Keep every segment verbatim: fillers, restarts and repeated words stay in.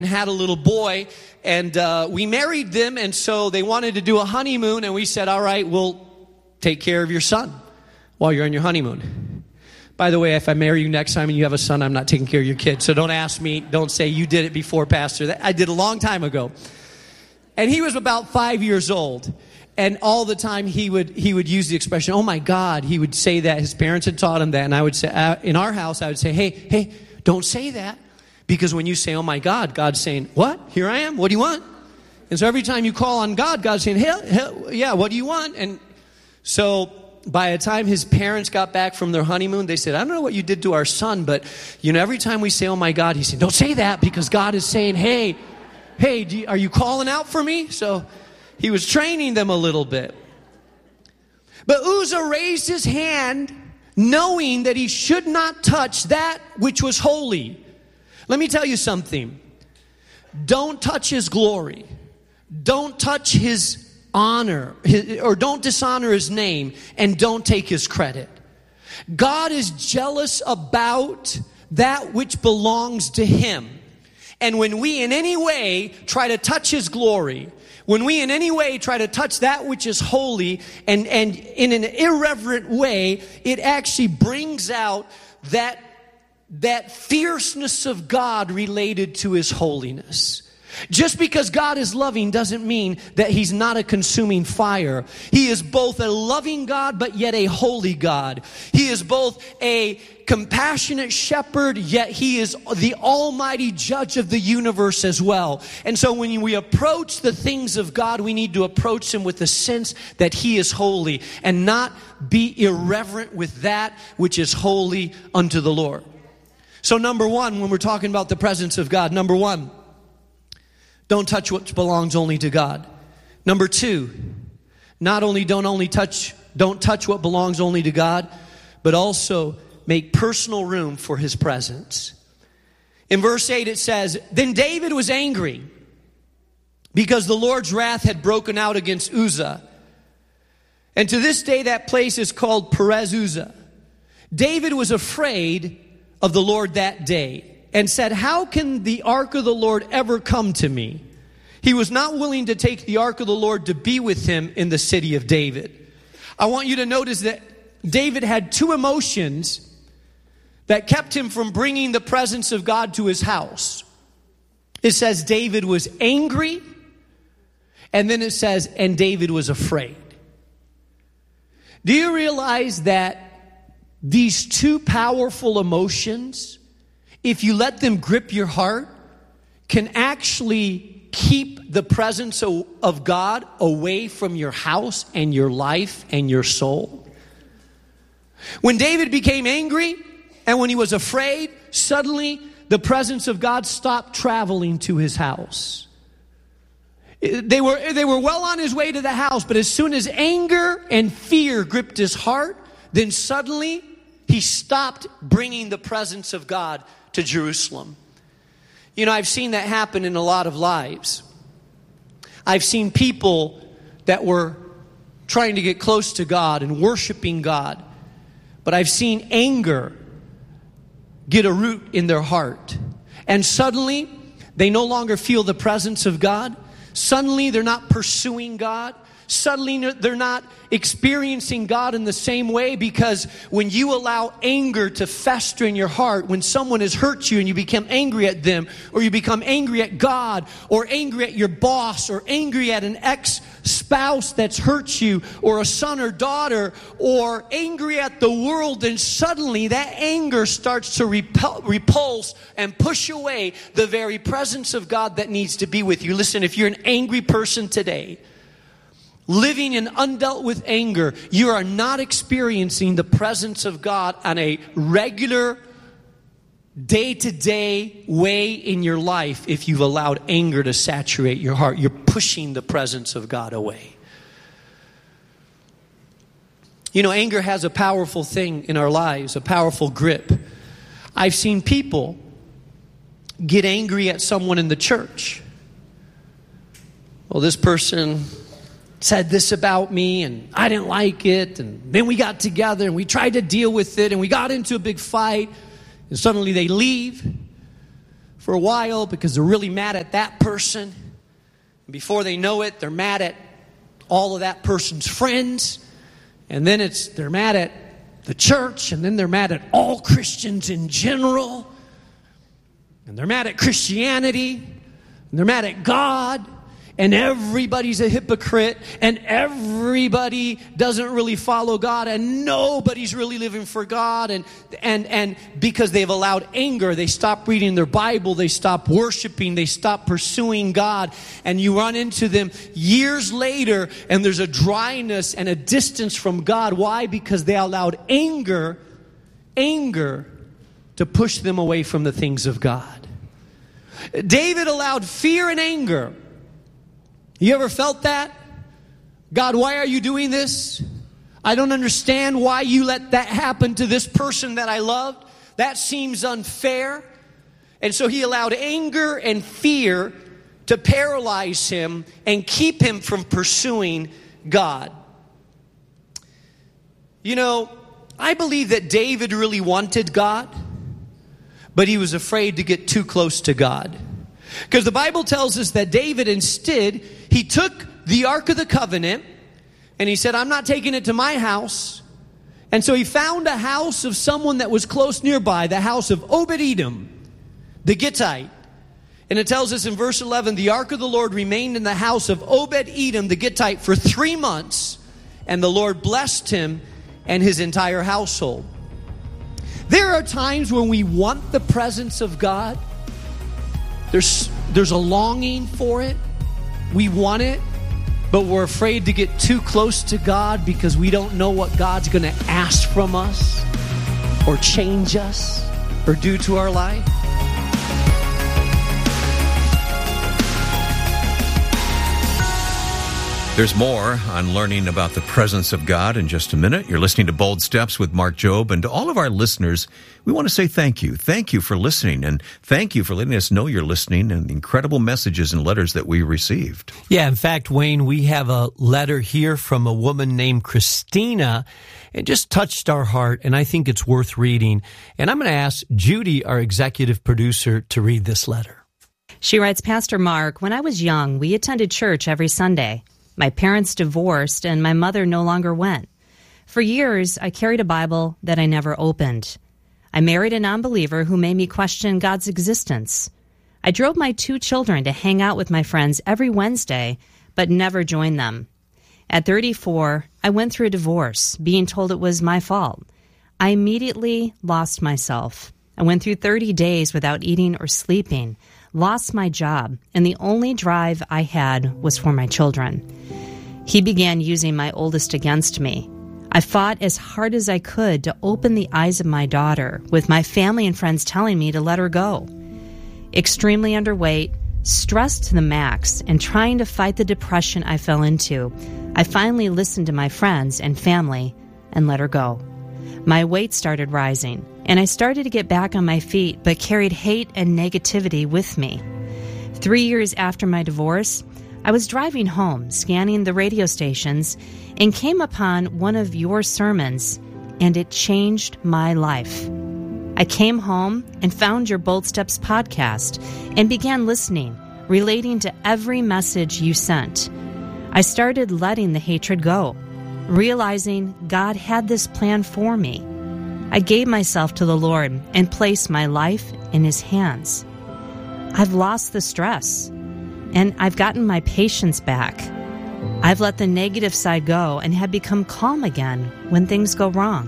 had a little boy, and uh, we married them, and so they wanted to do a honeymoon, and we said, all right, we'll take care of your son while you're on your honeymoon. By the way, if I marry you next time and you have a son, I'm not taking care of your kid, so don't ask me, don't say you did it before, Pastor. That I did a long time ago. And he was about five years old, and all the time he would he would use the expression, oh my God. He would say that. His parents had taught him that, and I would say, uh, in our house, I would say, hey, hey, don't say that. Because when you say, oh my God, God's saying, what? Here I am. What do you want? And so every time you call on God, God's saying, hey, hey, yeah, what do you want? And so by the time his parents got back from their honeymoon, they said, I don't know what you did to our son, but you know, every time we say, oh my God, he said, don't say that, because God is saying, hey, hey, do you, are you calling out for me? So he was training them a little bit. But Uzzah raised his hand, knowing that he should not touch that which was holy. Let me tell you something. Don't touch his glory. Don't touch his honor, his, or don't dishonor his name, and don't take his credit. God is jealous about that which belongs to him. And when we in any way try to touch his glory, when we in any way try to touch that which is holy, and, and in an irreverent way, it actually brings out that that fierceness of God related to his holiness. Just because God is loving doesn't mean that he's not a consuming fire. He is both a loving God, but yet a holy God. He is both a compassionate shepherd, yet he is the almighty judge of the universe as well. And so when we approach the things of God, we need to approach him with the sense that he is holy, and not be irreverent with that which is holy unto the Lord. So number one, when we're talking about the presence of God, number one, don't touch what belongs only to God. Number two, not only don't only touch, don't touch what belongs only to God, but also make personal room for his presence. In verse eight it says, then David was angry because the Lord's wrath had broken out against Uzzah. And to this day that place is called Perez Uzzah. David was afraid of the Lord that day, and said, how can the ark of the Lord ever come to me? He was not willing to take the ark of the Lord to be with him in the city of David. I want you to notice that David had two emotions that kept him from bringing the presence of God to his house. It says David was angry, and then it says, and David was afraid. Do you realize that these two powerful emotions, if you let them grip your heart, can actually keep the presence of God away from your house and your life and your soul? When David became angry and when he was afraid, suddenly the presence of God stopped traveling to his house. They were, they were well on his way to the house, but as soon as anger and fear gripped his heart, then suddenly he stopped bringing the presence of God to Jerusalem. You know, I've seen that happen in a lot of lives. I've seen people that were trying to get close to God and worshiping God, but I've seen anger get a root in their heart. And suddenly, they no longer feel the presence of God. Suddenly, they're not pursuing God. Suddenly, they're not experiencing God in the same way, because when you allow anger to fester in your heart, when someone has hurt you and you become angry at them, or you become angry at God, or angry at your boss, or angry at an ex-spouse that's hurt you, or a son or daughter, or angry at the world, then suddenly that anger starts to repel, repulse and push away the very presence of God that needs to be with you. Listen, if you're an angry person today, living in undealt with anger, you are not experiencing the presence of God on a regular, day-to-day way in your life. If you've allowed anger to saturate your heart, you're pushing the presence of God away. You know, anger has a powerful thing in our lives, a powerful grip. I've seen people get angry at someone in the church. Well, this person said this about me and I didn't like it, and then we got together and we tried to deal with it and we got into a big fight, and suddenly they leave. for a while because they're really mad at that person. Before they know it, they're mad at all of that person's friends. And then it's they're mad at the church, and then they're mad at all Christians in general. And they're mad at Christianity, and they're mad at God, and everybody's a hypocrite, and everybody doesn't really follow God, and nobody's really living for God. And and and because they've allowed anger, they stop reading their Bible, they stop worshiping, they stop pursuing God. And you run into them years later, and there's a dryness and a distance from God. Why? Because they allowed anger, anger to push them away from the things of God. David allowed fear and anger. You ever felt that? God, why are you doing this? I don't understand why you let that happen to this person that I loved. That seems unfair. And so he allowed anger and fear to paralyze him and keep him from pursuing God. You know, I believe that David really wanted God, but he was afraid to get too close to God. Because the Bible tells us that David instead, he took the Ark of the Covenant and he said, I'm not taking it to my house. And so he found a house of someone that was close nearby, the house of Obed-Edom, the Gittite. And it tells us in verse eleven, the Ark of the Lord remained in the house of Obed-Edom, the Gittite, for three months. And the Lord blessed him and his entire household. There are times when we want the presence of God. There's, there's a longing for it. We want it, but we're afraid to get too close to God because we don't know what God's going to ask from us or change us or do to our life. There's more on learning about the presence of God in just a minute. You're listening to Bold Steps with Mark Jobe. And to all of our listeners, we want to say thank you. Thank you for listening. And thank you for letting us know you're listening and the incredible messages and letters that we received. Yeah, in fact, Wayne, we have a letter here from a woman named Christina. It just touched our heart, and I think it's worth reading. And I'm going to ask Judy, our executive producer, to read this letter. She writes, Pastor Mark, when I was young, we attended church every Sunday. My parents divorced, and my mother no longer went. For years, I carried a Bible that I never opened. I married a non-believer who made me question God's existence. I drove my two children to hang out with my friends every Wednesday, but never joined them. At thirty-four, I went through a divorce, being told it was my fault. I immediately lost myself. I went through thirty days without eating or sleeping, lost my job, and the only drive I had was for my children. He began using my oldest against me. I fought as hard as I could to open the eyes of my daughter, with my family and friends telling me to let her go. Extremely underweight, stressed to the max, and trying to fight the depression I fell into, I finally listened to my friends and family and let her go. My weight started rising, and I started to get back on my feet, but carried hate and negativity with me. Three years after my divorce, I was driving home, scanning the radio stations, and came upon one of your sermons, and it changed my life. I came home and found your Bold Steps podcast and began listening, relating to every message you sent. I started letting the hatred go, realizing God had this plan for me. I gave myself to the Lord and placed my life in His hands. I've lost the stress, and I've gotten my patience back. I've let the negative side go and have become calm again when things go wrong.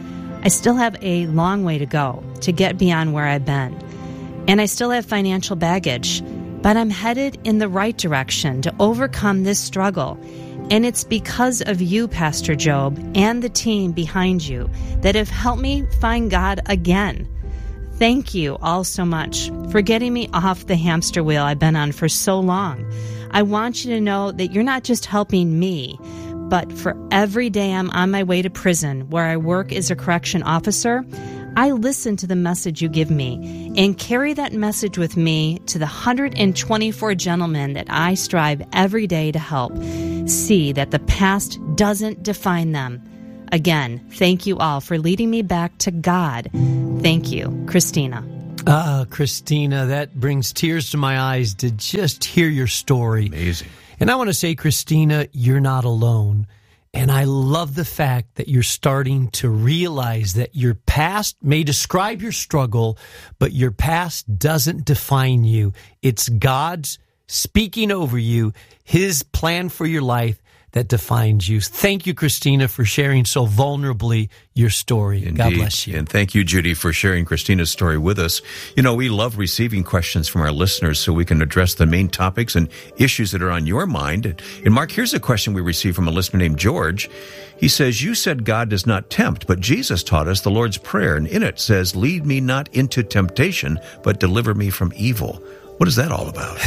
I still have a long way to go to get beyond where I've been, and I still have financial baggage, but I'm headed in the right direction to overcome this struggle. And it's because of you, Pastor Jobe, and the team behind you that have helped me find God again. Thank you all so much for getting me off the hamster wheel I've been on for so long. I want you to know that you're not just helping me, but for every day I'm on my way to prison where I work as a correction officer, I listen to the message you give me and carry that message with me to the one hundred twenty-four gentlemen that I strive every day to help see that the past doesn't define them. Again, thank you all for leading me back to God. Thank you, Christina. Ah, Christina, that brings tears to my eyes to just hear your story. Amazing. And I want to say, Christina, you're not alone. And I love the fact that you're starting to realize that your past may describe your struggle, but your past doesn't define you. It's God's speaking over you, His plan for your life that defines you. Thank you, Christina, for sharing so vulnerably your story. Indeed. God bless you. And thank you, Judy, for sharing Christina's story with us. You know, we love receiving questions from our listeners so we can address the main topics and issues that are on your mind. And Mark, here's a question we received from a listener named George. He says, you said God does not tempt, but Jesus taught us the Lord's Prayer, and in it says, lead me not into temptation, but deliver me from evil. What is that all about?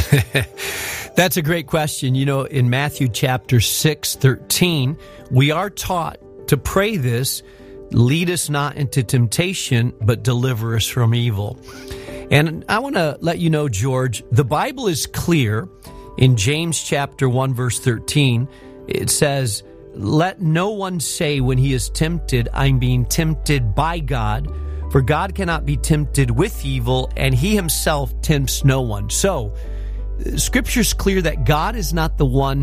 That's a great question. You know, in Matthew chapter six, thirteen, we are taught to pray this, lead us not into temptation, but deliver us from evil. And I want to let you know, George, the Bible is clear. In James chapter one, verse thirteen, it says, let no one say when he is tempted, I'm being tempted by God. For God cannot be tempted with evil, and He Himself tempts no one. So, Scripture's clear that God is not the one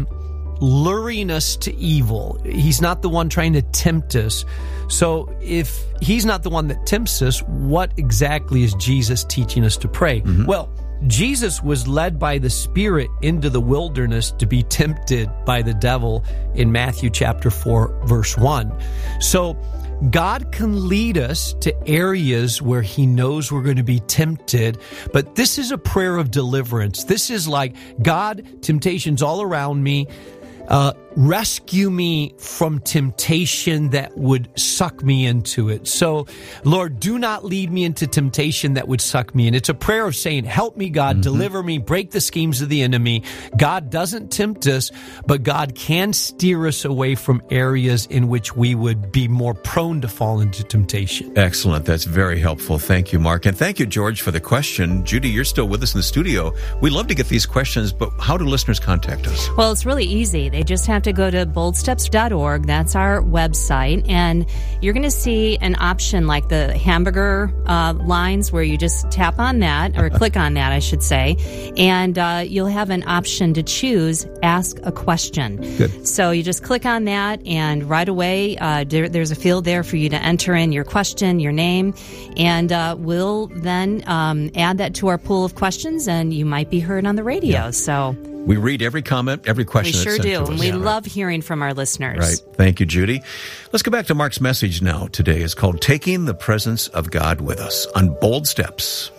luring us to evil. He's not the one trying to tempt us. So, if He's not the one that tempts us, what exactly is Jesus teaching us to pray? Mm-hmm. Well, Jesus was led by the Spirit into the wilderness to be tempted by the devil in Matthew chapter four, verse one. So, God can lead us to areas where He knows we're going to be tempted, but this is a prayer of deliverance. This is like, God, temptation's all around me. Uh, rescue me from temptation that would suck me into it. So, Lord, do not lead me into temptation that would suck me in. It's a prayer of saying, help me, God, mm-hmm. deliver me, break the schemes of the enemy. God doesn't tempt us, but God can steer us away from areas in which we would be more prone to fall into temptation. Excellent. That's very helpful. Thank you, Mark. And thank you, George, for the question. Judy, you're still with us in the studio. We love to get these questions, but how do listeners contact us? Well, it's really easy. They just have to go to bold steps dot org. That's our website. And you're going to see an option like the hamburger uh, lines where you just tap on that, or click on that, I should say. And uh, you'll have an option to choose Ask a Question. Good. So you just click on that, and right away uh, there, there's a field there for you to enter in your question, your name, and uh, we'll then um, add that to our pool of questions, and you might be heard on the radio. Yeah. So we read every comment, every question. We sure that's sent do, to and us. we Yeah. love hearing from our listeners. Right. Thank you, Judy. Let's go back to Mark's message now today. It's called Taking the Presence of God with Us on Bold Steps.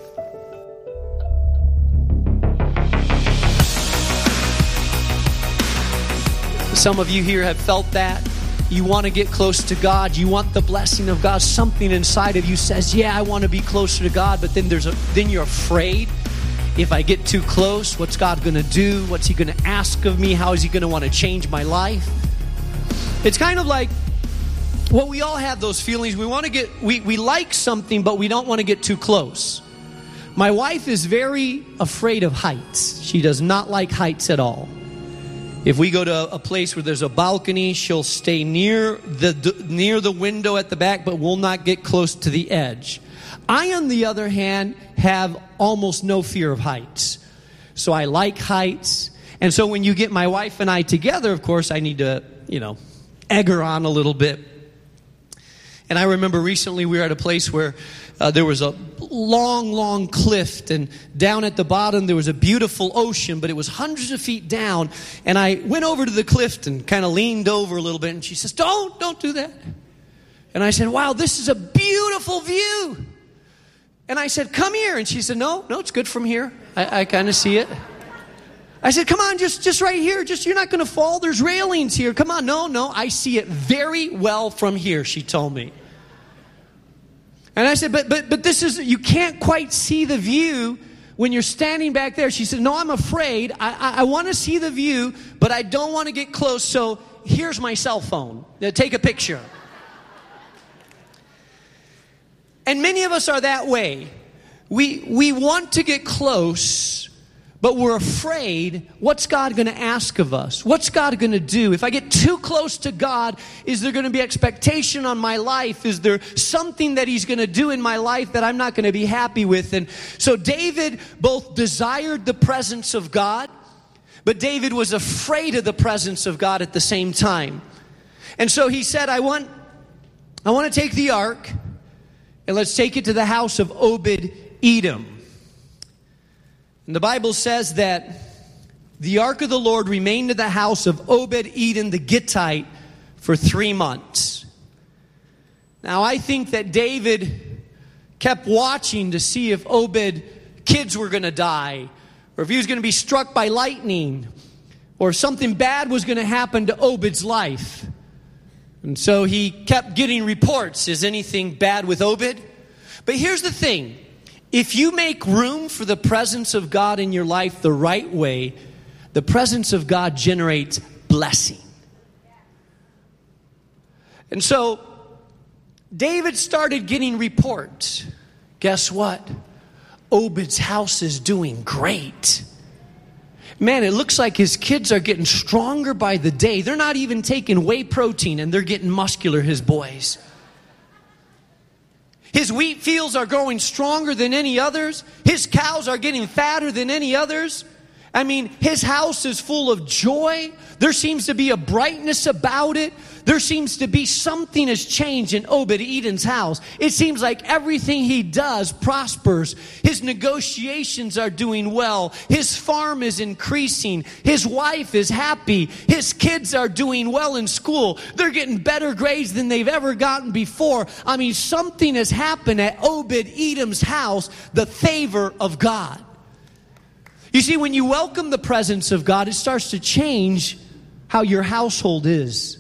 Some of you here have felt that. You want to get close to God. You want the blessing of God. Something inside of you says, yeah, I want to be closer to God. But then there's a, then you're afraid. If I get too close, what's God going to do? What's He going to ask of me? How is He going to want to change my life? It's kind of like, well, we all have those feelings. We want to get, we, we like something, but we don't want to get too close. My wife is very afraid of heights. She does not like heights at all. If we go to a place where there's a balcony, she'll stay near the near the window at the back, but will not get close to the edge. I, on the other hand, have almost no fear of heights. So I like heights. And so when you get my wife and I together, of course, I need to, you know, egg her on a little bit. And I remember recently we were at a place where uh, there was a long, long cliff, and down at the bottom there was a beautiful ocean, but it was hundreds of feet down. And I went over to the cliff and kind of leaned over a little bit, and she says, don't, don't do that. And I said, wow, this is a beautiful view. And I said, come here. And she said, no, no, it's good from here. I, I kind of see it. I said, come on, just, just right here. Just, you're not going to fall. There's railings here. Come on. No, no, I see it very well from here, she told me. And I said, but, but, but this is, you can't quite see the view when you're standing back there. She said, no, I'm afraid. I, I, I want to see the view, but I don't want to get close. So here's my cell phone. Now, take a picture. And many of us are that way. We, we want to get close, but we're afraid, what's God going to ask of us? What's God going to do? If I get too close to God, is there going to be expectation on my life? Is there something that He's going to do in my life that I'm not going to be happy with? And so David both desired the presence of God, but David was afraid of the presence of God at the same time. And so he said, I want, I want to take the ark, and let's take it to the house of Obed-Edom. And the Bible says that the ark of the Lord remained in the house of Obed-Edom the Gittite for three months. Now, I think that David kept watching to see if Obed's kids were going to die, or if he was going to be struck by lightning, or something bad was going to happen to Obed's life. And so he kept getting reports. Is anything bad with Obed? But here's the thing. If you make room for the presence of God in your life the right way, the presence of God generates blessing. And so David started getting reports. Guess what? Obed's house is doing great. Man, it looks like his kids are getting stronger by the day. They're not even taking whey protein, and they're getting muscular, his boys. His wheat fields are growing stronger than any others. His cows are getting fatter than any others. I mean, his house is full of joy. There seems to be a brightness about it. There seems to be something has changed in Obed-Edom's house. It seems like everything he does prospers. His negotiations are doing well. His farm is increasing. His wife is happy. His kids are doing well in school. They're getting better grades than they've ever gotten before. I mean, something has happened at Obed-Edom's house, the favor of God. You see, when you welcome the presence of God, it starts to change how your household is.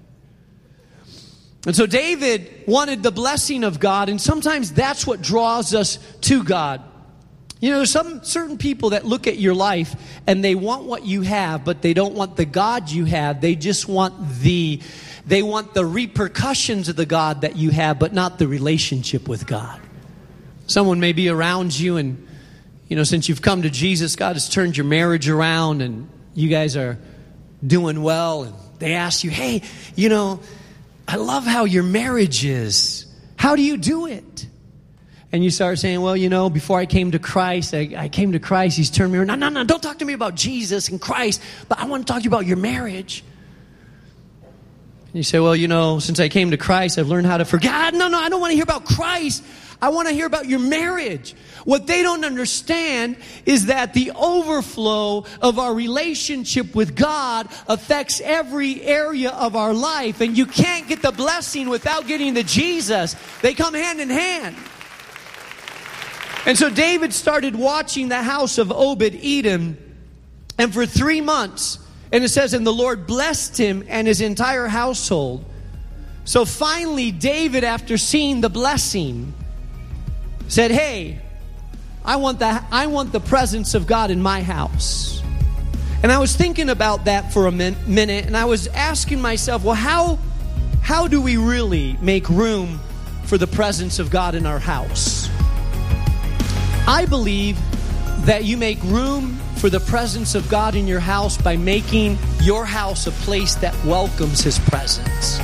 And so David wanted the blessing of God, and sometimes that's what draws us to God. You know, there's some certain people that look at your life and they want what you have, but they don't want the God you have. They just want the they want the repercussions of the God that you have, but not the relationship with God. Someone may be around you, and you know, since you've come to Jesus, God has turned your marriage around and you guys are doing well. And they ask you, hey, you know, I love how your marriage is. How do you do it? And you start saying, well, you know, before I came to Christ, I, I came to Christ. He's turned me around. No, no, no, don't talk to me about Jesus and Christ, but I want to talk to you about your marriage. And you say, well, you know, since I came to Christ, I've learned how to forgive. No, no, I don't want to hear about Christ. I want to hear about your marriage. What they don't understand is that the overflow of our relationship with God affects every area of our life. And you can't get the blessing without getting the Jesus. They come hand in hand. And so David started watching the house of Obed-Edom. And for three months, and it says, and the Lord blessed him and his entire household. So finally, David, after seeing the blessing, said, hey, I want the, I want the presence of God in my house. And I was thinking about that for a min- minute, and I was asking myself, well, how, how do we really make room for the presence of God in our house? I believe that you make room for the presence of God in your house by making your house a place that welcomes His presence.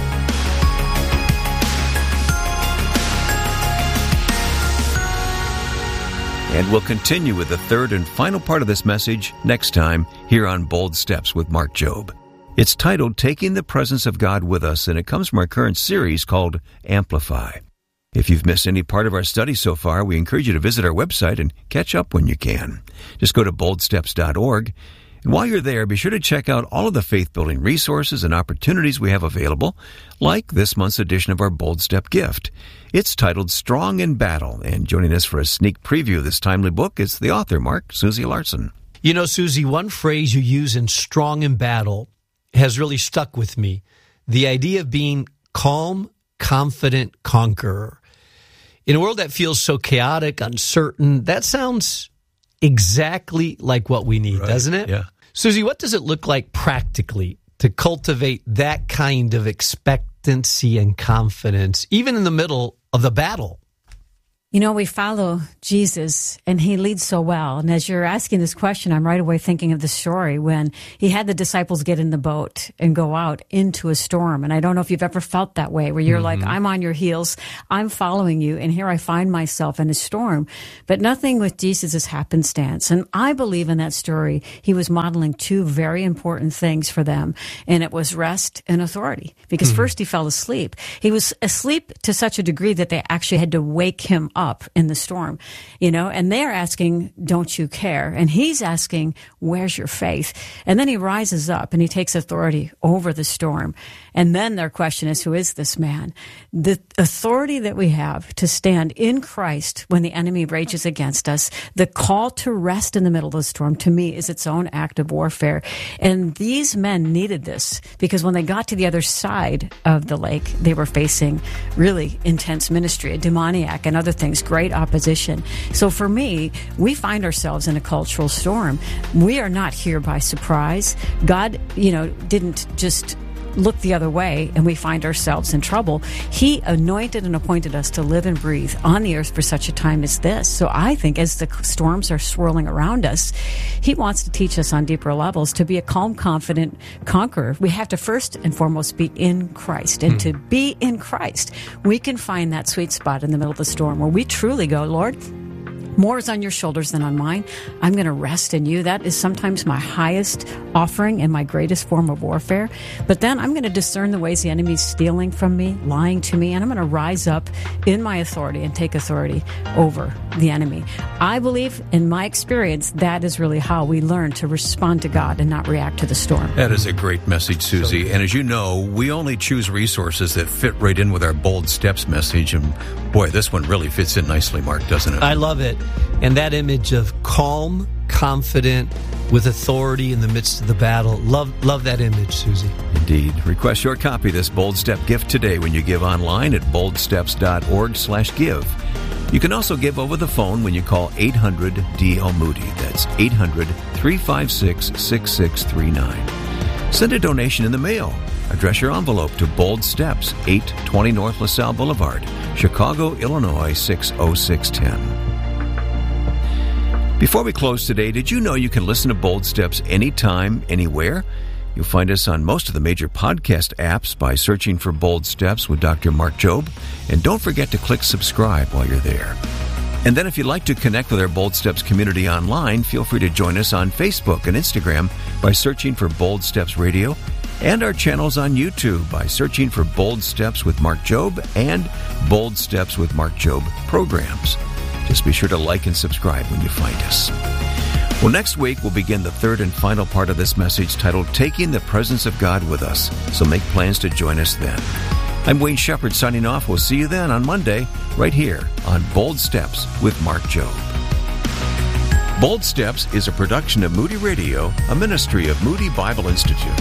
And we'll continue with the third and final part of this message next time here on Bold Steps with Mark Jobe. It's titled Taking the Presence of God With Us, and it comes from our current series called Amplify. If you've missed any part of our study so far, we encourage you to visit our website and catch up when you can. Just go to bold steps dot org. And while you're there, be sure to check out all of the faith-building resources and opportunities we have available, like this month's edition of our Bold Step gift. It's titled Strong in Battle, and joining us for a sneak preview of this timely book is the author, Mark, Susie Larson. You know, Susie, one phrase you use in Strong in Battle has really stuck with me. The idea of being calm, confident conqueror. In a world that feels so chaotic, uncertain, that sounds exactly like what we need, right, doesn't it? Yeah. Susie, what does it look like practically to cultivate that kind of expectancy and confidence, even in the middle of the battle? You know, we follow Jesus, and he leads so well. And as you're asking this question, I'm right away thinking of the story when he had the disciples get in the boat and go out into a storm. And I don't know if you've ever felt that way, where you're mm-hmm. like, I'm on your heels, I'm following you, and here I find myself in a storm. But nothing with Jesus is happenstance. And I believe in that story, he was modeling two very important things for them, and it was rest and authority. Because mm-hmm. first he fell asleep. He was asleep to such a degree that they actually had to wake him up. up in the storm, you know, and they're asking, don't you care? And he's asking, where's your faith? And then he rises up and he takes authority over the storm. And then their question is, who is this man? The authority that we have to stand in Christ when the enemy rages against us, the call to rest in the middle of the storm, to me, is its own act of warfare. And these men needed this because when they got to the other side of the lake, they were facing really intense ministry, a demoniac and other things, great opposition. So for me, we find ourselves in a cultural storm. We are not here by surprise. God, you know, didn't just look the other way and we find ourselves in trouble. He anointed and appointed us to live and breathe on the earth for such a time as this. So I think as the storms are swirling around us, he wants to teach us on deeper levels to be a calm, confident conqueror. We have to first and foremost be in Christ. And hmm. to be in Christ, we can find that sweet spot in the middle of the storm where we truly go, Lord, more is on your shoulders than on mine. I'm going to rest in you. That is sometimes my highest offering and my greatest form of warfare. But then I'm going to discern the ways the enemy is stealing from me, lying to me, and I'm going to rise up in my authority and take authority over the enemy. I believe, in my experience, that is really how we learn to respond to God and not react to the storm. That is a great message, Susie. And as you know, we only choose resources that fit right in with our Bold Steps message. And boy, this one really fits in nicely, Mark, doesn't it? I love it. And that image of calm, confident, with authority in the midst of the battle. Love love that image, Susie. Indeed. Request your copy of this Bold Step gift today when you give online at bold steps dot org slash give. You can also give over the phone when you call eight hundred D L Moody. That's eight hundred, three five six, six six three nine. Send a donation in the mail. Address your envelope to Bold Steps, eight twenty North LaSalle Boulevard, Chicago, Illinois, six oh six one oh. Before we close today, did you know you can listen to Bold Steps anytime, anywhere? You'll find us on most of the major podcast apps by searching for Bold Steps with Doctor Mark Jobe. And don't forget to click subscribe while you're there. And then if you'd like to connect with our Bold Steps community online, feel free to join us on Facebook and Instagram by searching for Bold Steps Radio, and our channels on YouTube by searching for Bold Steps with Mark Jobe and Bold Steps with Mark Jobe programs. Just be sure to like and subscribe when you find us. Well, next week we'll begin the third and final part of this message titled Taking the Presence of God with Us. So make plans to join us then. I'm Wayne Shepherd signing off. We'll see you then on Monday right here on Bold Steps with Mark Jobe. Bold Steps is a production of Moody Radio, a ministry of Moody Bible Institute.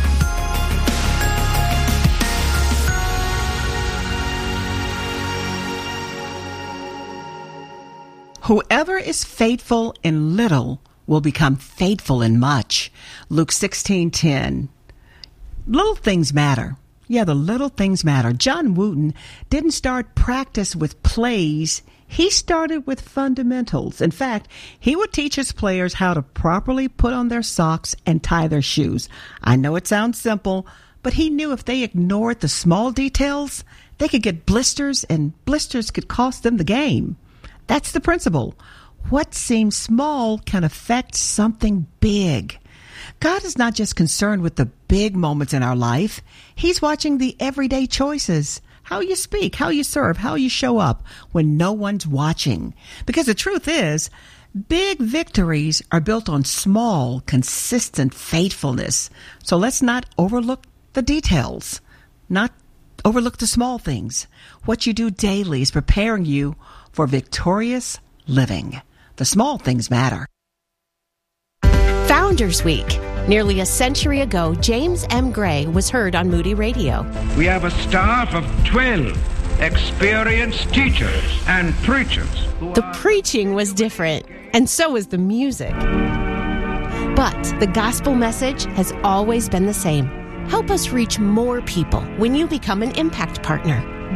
Whoever is faithful in little will become faithful in much. Luke sixteen ten. Little things matter. Yeah, the little things matter. John Wooten didn't start practice with plays. He started with fundamentals. In fact, he would teach his players how to properly put on their socks and tie their shoes. I know it sounds simple, but he knew if they ignored the small details, they could get blisters, and blisters could cost them the game. That's the principle. What seems small can affect something big. God is not just concerned with the big moments in our life. He's watching the everyday choices, how you speak, how you serve, how you show up when no one's watching. Because the truth is, big victories are built on small, consistent faithfulness. So let's not overlook the details, not overlook the small things. What you do daily is preparing you for victorious living. The small things matter. Founders Week. Nearly a century ago, James M. Gray was heard on Moody Radio. We have a staff of twelve experienced teachers and preachers. The preaching was different, and so was the music. But the gospel message has always been the same. Help us reach more people when you become an impact partner.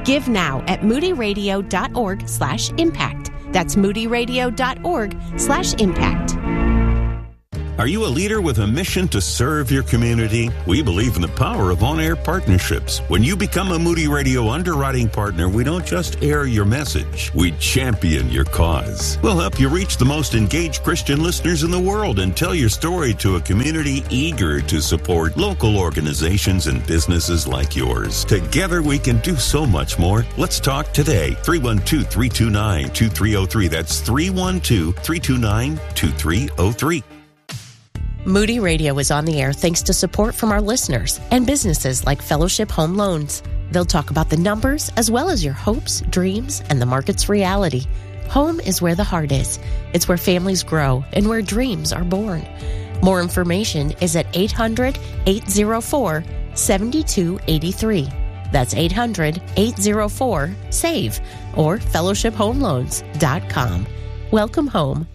Give now at moodyradio.org slash impact. That's moodyradio.org slash impact. Are you a leader with a mission to serve your community? We believe in the power of on-air partnerships. When you become a Moody Radio underwriting partner, we don't just air your message, we champion your cause. We'll help you reach the most engaged Christian listeners in the world and tell your story to a community eager to support local organizations and businesses like yours. Together we can do so much more. Let's talk today. three one two, three two nine, two three zero three. That's three one two, three two nine, two three zero three. Moody Radio is on the air thanks to support from our listeners and businesses like Fellowship Home Loans. They'll talk about the numbers as well as your hopes, dreams, and the market's reality. Home is where the heart is. It's where families grow and where dreams are born. More information is at eight hundred, eight oh four, seven two eight three. That's eight hundred, eight oh four, SAVE or fellowship home loans dot com. Welcome home.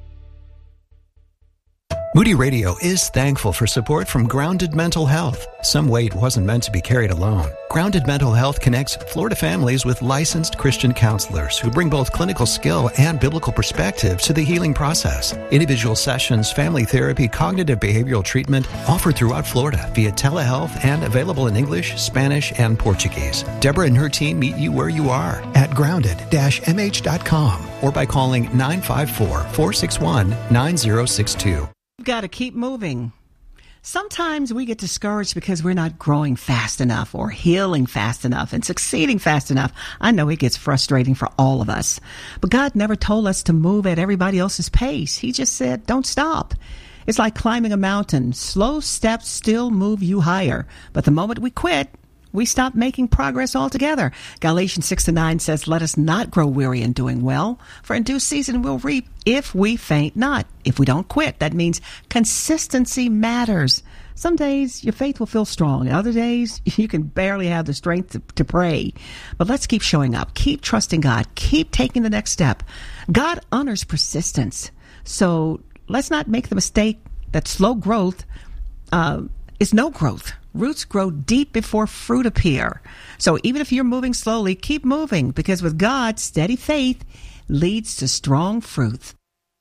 Moody Radio is thankful for support from Grounded Mental Health. Some weight wasn't meant to be carried alone. Grounded Mental Health connects Florida families with licensed Christian counselors who bring both clinical skill and biblical perspective to the healing process. Individual sessions, family therapy, cognitive behavioral treatment offered throughout Florida via telehealth and available in English, Spanish, and Portuguese. Deborah and her team meet you where you are at grounded dash m h dot com or by calling nine five four, four six one, nine zero six two. We've got to keep moving. Sometimes we get discouraged because we're not growing fast enough or healing fast enough and succeeding fast enough. I know it gets frustrating for all of us. But God never told us to move at everybody else's pace. He just said, don't stop. It's like climbing a mountain. Slow steps still move you higher. But the moment we quit, we stop making progress altogether. Galatians six to nine says, let us not grow weary in doing well, for in due season we'll reap if we faint not. If we don't quit, that means consistency matters. Some days your faith will feel strong, and other days you can barely have the strength to, to pray. But let's keep showing up. Keep trusting God. Keep taking the next step. God honors persistence. So let's not make the mistake that slow growth uh, is no growth. Roots grow deep before fruit appear. So even if you're moving slowly, keep moving, because with God, steady faith leads to strong fruit.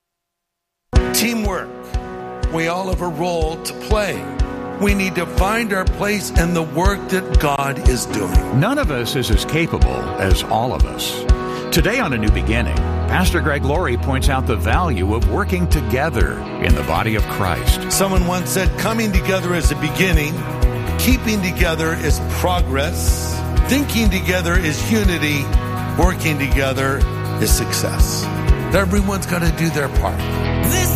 Teamwork. We all have a role to play. We need to find our place in the work that God is doing. None of us is as capable as all of us. Today on A New Beginning, Pastor Greg Laurie points out the value of working together in the body of Christ. Someone once said, coming together is a beginning. Keeping together is progress. Thinking together is unity. Working together is success. Everyone's got to do their part. This